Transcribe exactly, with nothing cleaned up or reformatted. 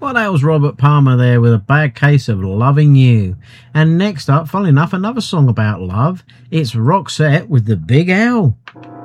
Well, that was Robert Palmer there with A Bad Case of Loving You. And next up, funnily enough, another song about love. It's Roxette with The Big L.